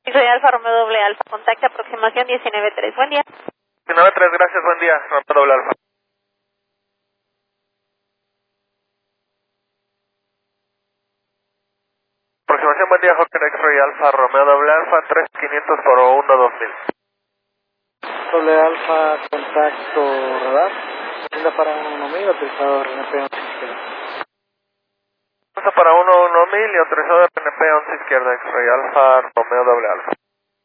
Soy Alfa Romeo doble Alfa, contacta aproximación 19-3. Buen día. 19-3, gracias, buen día, Romeo doble Alfa. Aproximación, buen día, Hawker X-Ray Alfa Romeo doble Alfa, 3500 por 12000. Doble Alfa, contacto radar. Agenda para 1000, autorizado RNP 11 izquierda. Para 1000 y autorizado RNP 11 izquierda, X-Ray Alfa Romeo doble Alfa.